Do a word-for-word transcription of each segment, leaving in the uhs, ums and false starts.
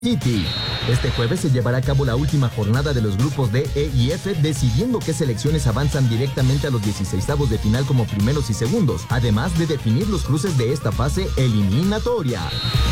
City. Este jueves se llevará a cabo la última jornada de los grupos D, E y F, decidiendo qué selecciones avanzan directamente a los dieciseisavos de final como primeros y segundos, además de definir los cruces de esta fase eliminatoria.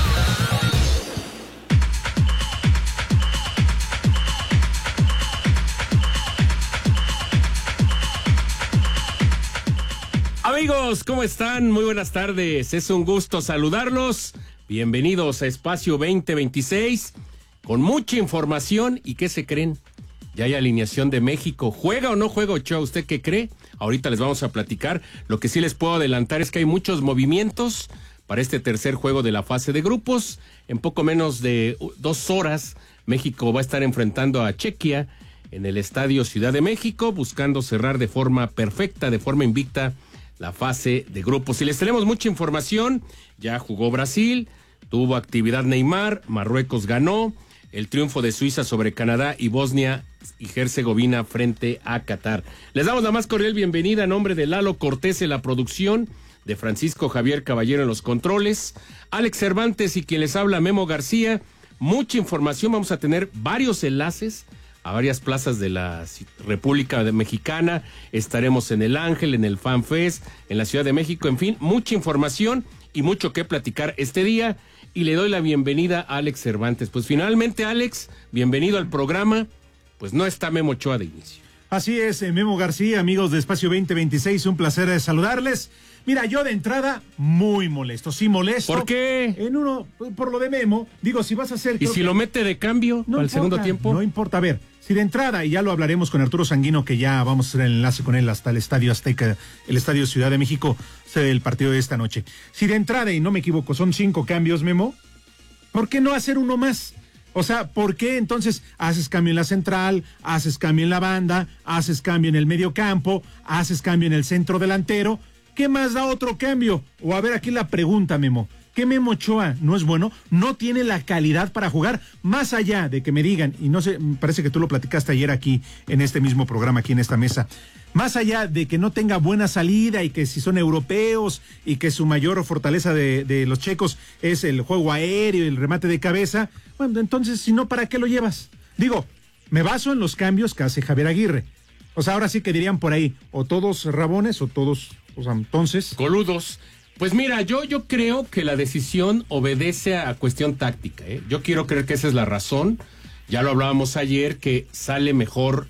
Amigos, ¿cómo están? Muy buenas tardes, es un gusto saludarlos. Bienvenidos a Espacio veinte veintiséis, con mucha información. ¿Y qué se creen? Ya hay alineación de México. ¿Juega o no juega Ochoa? ¿Usted qué cree? Ahorita les vamos a platicar. Lo que sí les puedo adelantar es que hay muchos movimientos para este tercer juego de la fase de grupos. En poco menos de dos horas, México va a estar enfrentando a Chequia en el Estadio Ciudad de México, buscando cerrar de forma perfecta, de forma invicta, la fase de grupos. Y les tenemos mucha información. Ya jugó Brasil, tuvo actividad Neymar, Marruecos ganó, el triunfo de Suiza sobre Canadá y Bosnia y Herzegovina frente a Qatar. Les damos la más cordial bienvenida a nombre de Lalo Cortés en la producción, de Francisco Javier Caballero en los controles, Alex Cervantes y quien les habla, Memo García. Mucha información, vamos a tener varios enlaces a varias plazas de la República Mexicana. Estaremos en el Ángel, en el Fan Fest, en la Ciudad de México, en fin, mucha información y mucho que platicar este día. Y le doy la bienvenida a Alex Cervantes. Pues finalmente, Alex, bienvenido al programa. Pues no está Memo Ochoa de inicio. Así es, Memo García, amigos de Espacio veinte veintiséis, un placer saludarles. Mira, yo de entrada, muy molesto, sí molesto. ¿Por qué? En uno, por lo de Memo, digo, si vas a hacer... ¿Y si que... lo mete de cambio no al importa, segundo tiempo? No importa, a ver, si de entrada, y ya lo hablaremos con Arturo Sanguino, que ya vamos a hacer el enlace con él hasta el Estadio Azteca, el Estadio Ciudad de México, el partido de esta noche. Si de entrada, y no me equivoco, son cinco cambios, Memo, ¿por qué no hacer uno más? O sea, ¿por qué entonces haces cambio en la central, haces cambio en la banda, haces cambio en el medio campo, haces cambio en el centro delantero? ¿Qué más da otro cambio? O a ver, aquí la pregunta, Memo. ¿Qué Memo Ochoa no es bueno? ¿No tiene la calidad para jugar? Más allá de que me digan, y no sé, parece que tú lo platicaste ayer aquí, en este mismo programa, aquí en esta mesa, más allá de que no tenga buena salida y que si son europeos y que su mayor fortaleza de, de los checos es el juego aéreo y el remate de cabeza, bueno, entonces, si no, ¿para qué lo llevas? Digo, me baso en los cambios que hace Javier Aguirre. O sea, ahora sí que dirían por ahí, o todos rabones o todos, o sea, entonces... Coludos. Pues mira, yo, yo creo que la decisión obedece a cuestión táctica, ¿eh? Yo quiero creer que esa es la razón. Ya lo hablábamos ayer, que sale mejor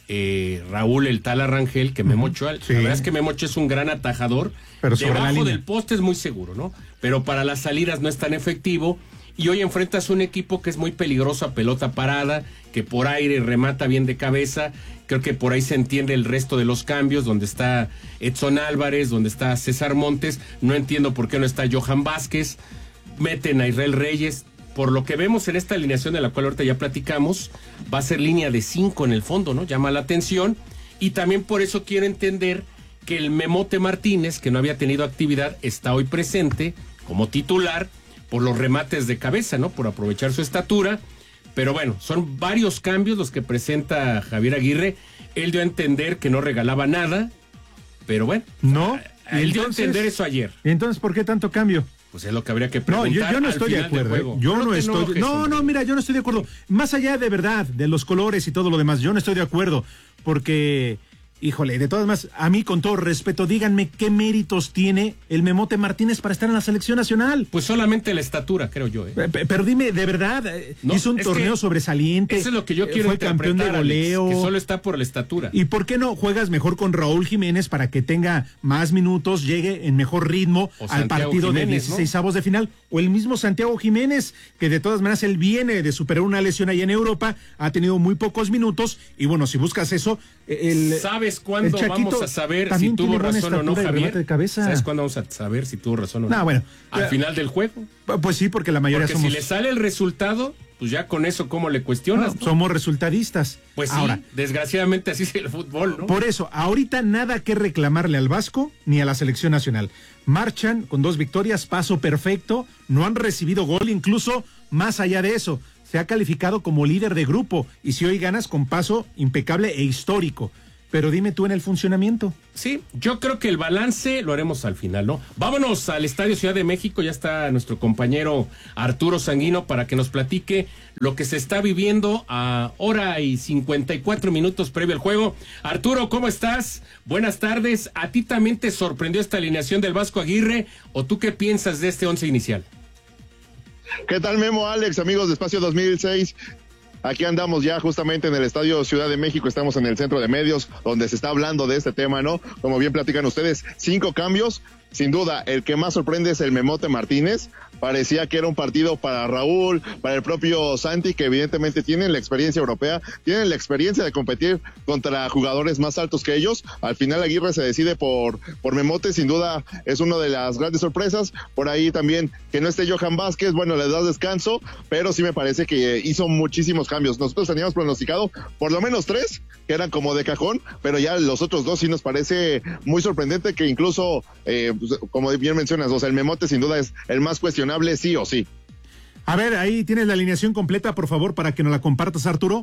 eh, Raúl el Tala Rangel que Memo Ochoa. Sí. La verdad es que Memo Ochoa es un gran atajador. Pero sobre la debajo línea del poste es muy seguro, ¿no? Pero para las salidas no es tan efectivo. Y hoy enfrentas un equipo que es muy peligroso a pelota parada, que por aire remata bien de cabeza. Creo que por ahí se entiende el resto de los cambios, donde está Edson Álvarez, donde está César Montes. No entiendo por qué no está Johan Vázquez. Meten a Israel Reyes. Por lo que vemos en esta alineación de la cual ahorita ya platicamos, va a ser línea de cinco en el fondo, ¿no? Llama la atención. Y también por eso quiero entender que el Memote Martínez, que no había tenido actividad, está hoy presente como titular por los remates de cabeza, ¿no? Por aprovechar su estatura. Pero bueno, son varios cambios los que presenta Javier Aguirre. Él dio a entender que no regalaba nada, pero bueno. No. Él dio a entender eso ayer. Entonces, ¿por qué tanto cambio? Pues es lo que habría que preguntar. No, yo, yo no estoy de acuerdo. ¿eh? Yo no, no estoy. Enojes, no, no, mira, yo no estoy de acuerdo. Más allá de verdad, de los colores y todo lo demás, yo no estoy de acuerdo. Porque, híjole, de todas maneras, a mí, con todo respeto, díganme qué méritos tiene el Memote Martínez para estar en la selección nacional. Pues solamente la estatura, creo yo. ¿eh? Pero, pero dime, de verdad, no, hizo un torneo sobresaliente. Eso es lo que yo quiero Fue campeón de goleo. Alex, que solo está por la estatura. ¿Y por qué no juegas mejor con Raúl Jiménez para que tenga más minutos, llegue en mejor ritmo o al Santiago partido Jiménez, de dieciseisavos, ¿no?, de final? O el mismo Santiago Jiménez, que de todas maneras él viene de superar una lesión allá en Europa, ha tenido muy pocos minutos, y bueno, si buscas eso... El, ¿Sabes cuándo el Chaquito vamos a saber si tuvo razón o no, Javier? De cabeza. ¿Sabes cuándo vamos a saber si tuvo razón o no? No, bueno. Al ya, final del juego. Pues sí, porque la mayoría porque somos... si le sale el resultado, pues ya con eso, ¿cómo le cuestionas? No, ¿no? Somos resultadistas. Pues ahora, sí, desgraciadamente así es el fútbol, ¿no? Por eso, ahorita nada que reclamarle al Vasco ni a la selección nacional. Marchan con dos victorias, paso perfecto, no han recibido gol, incluso más allá de eso. Se ha calificado como líder de grupo, y si hoy ganas, con paso impecable e histórico. Pero dime tú en el funcionamiento. Sí, yo creo que el balance lo haremos al final, ¿no? Vámonos al Estadio Ciudad de México, ya está nuestro compañero Arturo Sanguino para que nos platique lo que se está viviendo a hora y cincuenta y cuatro minutos previo al juego. Arturo, ¿cómo estás? Buenas tardes. ¿A ti también te sorprendió esta alineación del Vasco Aguirre o tú qué piensas de este once inicial? ¿Qué tal, Memo, Alex, amigos de Espacio dos mil seis? Aquí andamos ya justamente en el Estadio Ciudad de México, estamos en el centro de medios donde se está hablando de este tema, ¿no? Como bien platican ustedes, cinco cambios. Sin duda, el que más sorprende es el Memote Martínez. Parecía que era un partido para Raúl, para el propio Santi, que evidentemente tienen la experiencia europea, tienen la experiencia de competir contra jugadores más altos que ellos. Al final Aguirre se decide por, por Memote, sin duda es una de las grandes sorpresas. Por ahí también que no esté Johan Vázquez, bueno, le da descanso, pero sí me parece que hizo muchísimos cambios. Nosotros teníamos pronosticado por lo menos tres, que eran como de cajón, pero ya los otros dos sí nos parece muy sorprendente que incluso... Eh, como bien mencionas, o sea, el Memote sin duda es el más cuestionable, sí o sí. A ver, ahí tienes la alineación completa, por favor, para que nos la compartas, Arturo.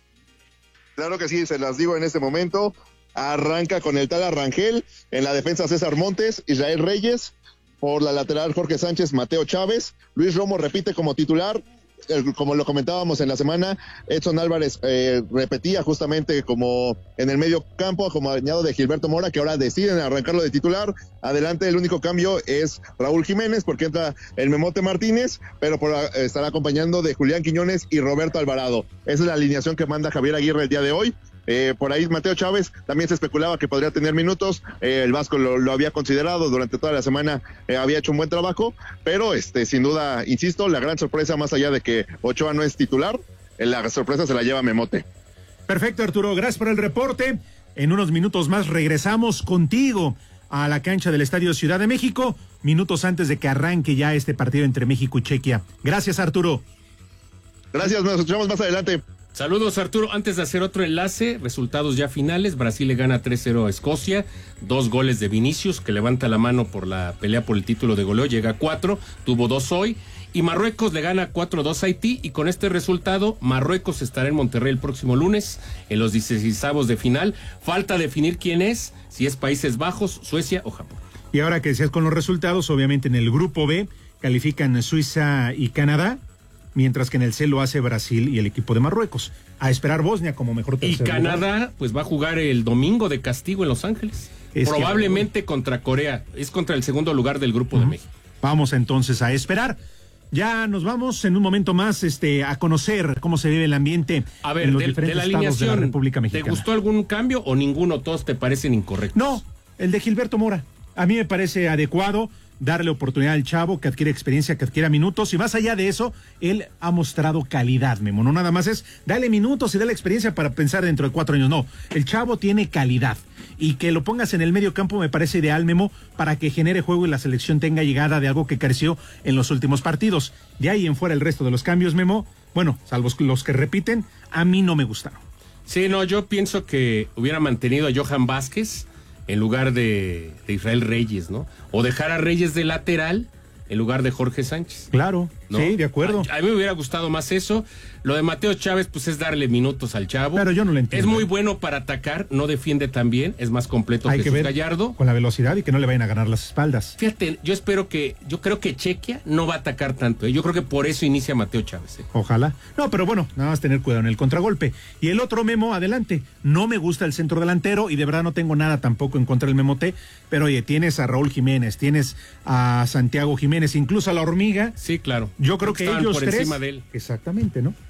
Claro que sí, se las digo en este momento. Arranca con el tal Arrangel, en la defensa César Montes, Israel Reyes, por la lateral Jorge Sánchez, Mateo Chávez, Luis Romo repite como titular. Como lo comentábamos en la semana, Edson Álvarez eh, repetía justamente como en el medio campo, acompañado de Gilberto Mora, que ahora deciden arrancarlo de titular. Adelante el único cambio es Raúl Jiménez, porque entra el Memote Martínez, pero por, eh, estará acompañando de Julián Quiñones y Roberto Alvarado. Esa es la alineación que manda Javier Aguirre el día de hoy. Eh, por ahí Mateo Chávez también se especulaba que podría tener minutos, eh, el Vasco lo, lo había considerado durante toda la semana, eh, había hecho un buen trabajo, pero este sin duda, insisto, la gran sorpresa, más allá de que Ochoa no es titular, eh, la sorpresa se la lleva Memote. Perfecto, Arturo, gracias por el reporte. En unos minutos más regresamos contigo a la cancha del Estadio Ciudad de México, minutos antes de que arranque ya este partido entre México y Chequia. Gracias, Arturo. Gracias, nos escuchamos más adelante. Saludos, Arturo. Antes de hacer otro enlace, resultados ya finales. Brasil le gana tres cero a Escocia. Dos goles de Vinicius, que levanta la mano por la pelea por el título de goleo. Llega a cuatro, tuvo dos hoy. Y Marruecos le gana cuatro dos a Haití. Y con este resultado, Marruecos estará en Monterrey el próximo lunes, en los dieciseisavos de final. Falta definir quién es, si es Países Bajos, Suecia o Japón. Y ahora que decías con los resultados, obviamente en el grupo B califican Suiza y Canadá, mientras que en el C lo hace Brasil y el equipo de Marruecos. A esperar Bosnia como mejor tercer Y Canadá, lugar. pues va a jugar el domingo de castigo en Los Ángeles. Es Probablemente que... contra Corea. Es contra el segundo lugar del grupo uh-huh. de México. Vamos entonces a esperar. Ya nos vamos en un momento más este, a conocer cómo se vive el ambiente a ver, en los de, diferentes de la estados de la República Mexicana. ¿Te gustó algún cambio o ninguno? ¿Todos te parecen incorrectos? No, el de Gilberto Mora. A mí me parece adecuado darle oportunidad al chavo, que adquiere experiencia, que adquiera minutos, y más allá de eso, él ha mostrado calidad, Memo. No nada más es dale minutos y dale experiencia para pensar dentro de cuatro años. No, el chavo tiene calidad. Y que lo pongas en el medio campo me parece ideal, Memo, para que genere juego y la selección tenga llegada de algo que careció en los últimos partidos. De ahí en fuera el resto de los cambios, Memo, bueno, salvo los que repiten, a mí no me gustaron. Sí, no, yo pienso que hubiera mantenido a Johan Vázquez en lugar de, de Israel Reyes, ¿no? O dejar a Reyes de lateral en lugar de Jorge Sánchez. Claro, ¿no? Sí, de acuerdo. A, a mí me hubiera gustado más eso. Lo de Mateo Chávez, pues es darle minutos al chavo. Pero yo no lo entiendo. Es muy bueno para atacar, no defiende tan bien, es más completo Hay Jesús que ver Gallardo. Con la velocidad y que no le vayan a ganar las espaldas. Fíjate, yo espero que, yo creo que Chequia no va a atacar tanto, ¿eh? Yo creo que por eso inicia Mateo Chávez, ¿eh? Ojalá. No, pero bueno, nada más tener cuidado en el contragolpe. Y el otro Memo, adelante. No me gusta el centro delantero y de verdad no tengo nada tampoco en contra del Memote, pero oye, tienes a Raúl Jiménez, tienes a Santiago Jiménez, incluso a la Hormiga. Sí, claro. Yo creo que ellos por tres, encima de él. Exactamente, ¿no?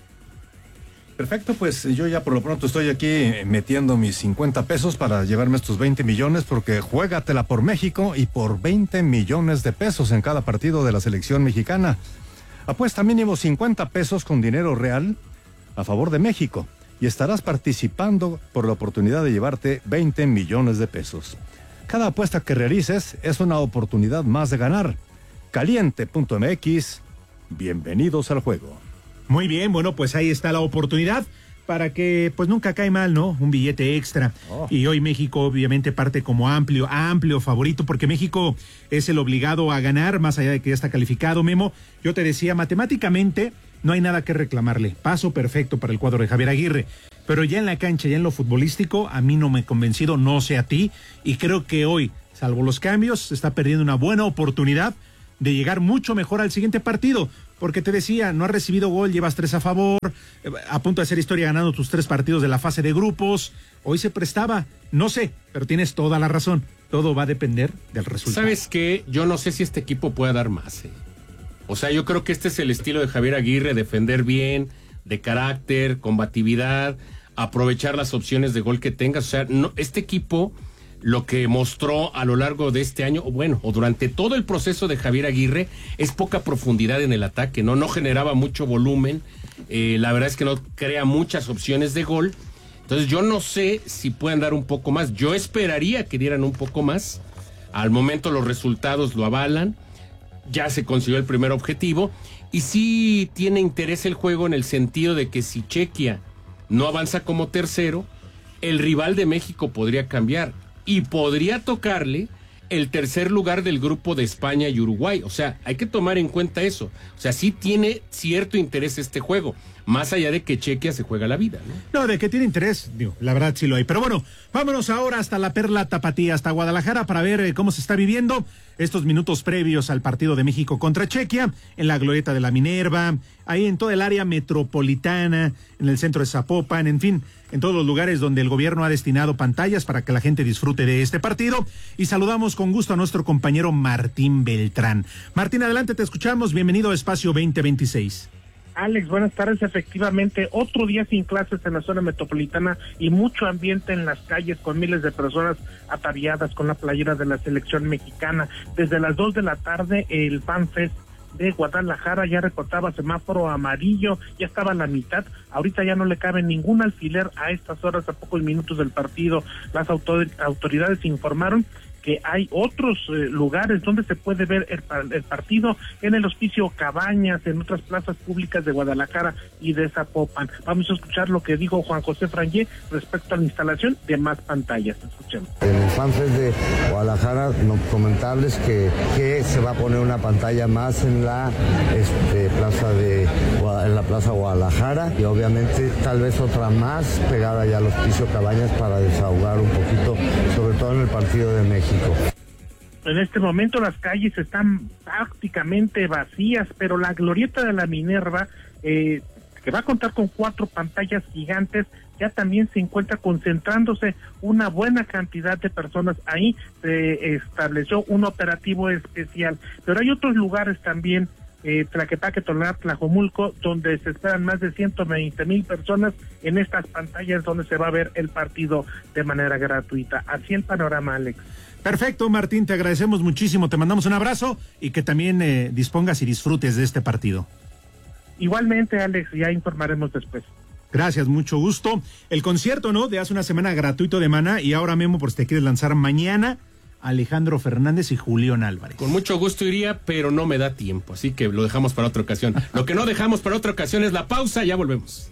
Perfecto, pues yo ya por lo pronto estoy aquí metiendo mis cincuenta pesos para llevarme estos veinte millones, porque juégatela por México y por veinte millones de pesos en cada partido de la selección mexicana. Apuesta mínimo cincuenta pesos con dinero real a favor de México y estarás participando por la oportunidad de llevarte veinte millones de pesos. Cada apuesta que realices es una oportunidad más de ganar. Caliente punto m x, bienvenidos al juego. Muy bien, bueno, pues ahí está la oportunidad para que, pues nunca cae mal, ¿no? Un billete extra. Oh. Y hoy México obviamente parte como amplio, amplio favorito, porque México es el obligado a ganar, más allá de que ya está calificado, Memo. Yo te decía, matemáticamente no hay nada que reclamarle. Paso perfecto para el cuadro de Javier Aguirre. Pero ya en la cancha, ya en lo futbolístico, a mí no me he convencido, no sé a ti. Y creo que hoy, salvo los cambios, se está perdiendo una buena oportunidad de llegar mucho mejor al siguiente partido, porque te decía, no has recibido gol, llevas tres a favor, eh, a punto de hacer historia ganando tus tres partidos de la fase de grupos, hoy se prestaba, no sé, pero tienes toda la razón, todo va a depender del resultado. ¿Sabes qué? Yo no sé si este equipo pueda dar más, eh. O sea, yo creo que este es el estilo de Javier Aguirre, defender bien, de carácter, combatividad, aprovechar las opciones de gol que tengas. O sea, no, este equipo lo que mostró a lo largo de este año, o bueno, o durante todo el proceso de Javier Aguirre, es poca profundidad en el ataque, ¿no? No generaba mucho volumen, eh, la verdad es que no crea muchas opciones de gol. Entonces yo no sé si puedan dar un poco más. Yo esperaría que dieran un poco más. Al momento los resultados lo avalan. Ya se consiguió el primer objetivo. Y sí tiene interés el juego en el sentido de que si Chequia no avanza como tercero, el rival de México podría cambiar. Y podría tocarle el tercer lugar del grupo de España y Uruguay. O sea, hay que tomar en cuenta eso. O sea, sí tiene cierto interés este juego, más allá de que Chequia se juega la vida, ¿no? No, de que tiene interés, digo, la verdad sí lo hay. Pero bueno, vámonos ahora hasta la Perla Tapatía, hasta Guadalajara, para ver eh, cómo se está viviendo estos minutos previos al partido de México contra Chequia, en la glorieta de la Minerva, ahí en toda el área metropolitana, en el centro de Zapopan, en fin, en todos los lugares donde el gobierno ha destinado pantallas para que la gente disfrute de este partido. Y saludamos con gusto a nuestro compañero Martín Beltrán. Martín, adelante, te escuchamos. Bienvenido a Espacio veinte veintiséis. Alex, buenas tardes. Efectivamente, otro día sin clases en la zona metropolitana y mucho ambiente en las calles con miles de personas ataviadas con la playera de la selección mexicana. Desde las dos de la tarde, el Fan Fest de Guadalajara ya recortaba semáforo amarillo, ya estaba a la mitad. Ahorita ya no le cabe ningún alfiler a estas horas, a pocos minutos del partido. Las autor- autoridades informaron que hay otros eh, lugares donde se puede ver el, el partido, en el Hospicio Cabañas, en otras plazas públicas de Guadalajara y de Zapopan. Vamos a escuchar lo que dijo Juan José Frangé respecto a la instalación de más pantallas. Escuchemos. En el FanFest de Guadalajara, no, comentarles que, que se va a poner una pantalla más en la este, plaza de en la plaza Guadalajara y obviamente tal vez otra más pegada ya al Hospicio Cabañas para desahogar un poquito, sobre todo en el partido de México. En este momento las calles están prácticamente vacías, pero la glorieta de la Minerva, eh, que va a contar con cuatro pantallas gigantes, ya también se encuentra concentrándose una buena cantidad de personas. Ahí se estableció un operativo especial, pero hay otros lugares también, eh, Tlaquepaque, Tonalá, Tlajomulco, donde se esperan más de ciento veinte mil personas en estas pantallas donde se va a ver el partido de manera gratuita. Así el panorama, Alex. Perfecto, Martín, te agradecemos muchísimo, te mandamos un abrazo y que también eh, dispongas y disfrutes de este partido. Igualmente, Alex, ya informaremos después. Gracias, mucho gusto. El concierto, ¿no? De hace una semana gratuito de Maná y ahora Memo, por si te quieres lanzar mañana, Alejandro Fernández y Julián Álvarez. Con mucho gusto iría, pero no me da tiempo, así que lo dejamos para otra ocasión. Lo que no dejamos para otra ocasión es la pausa, ya volvemos.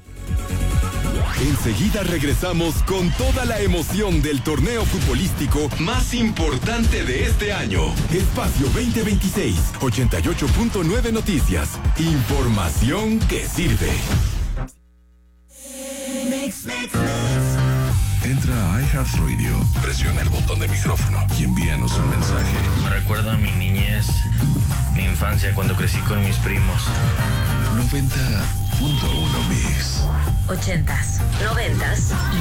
Enseguida regresamos con toda la emoción del torneo futbolístico más importante de este año. Espacio veinte veintiséis, ochenta y ocho punto nueve Noticias. Información que sirve. Mix, mix, mix. Entra a iHeartRadio, presiona el botón de micrófono y envíanos un mensaje. Me recuerda a mi niñez, mi infancia cuando crecí con mis primos. noventa punto uno Mix. Ochentas, noventas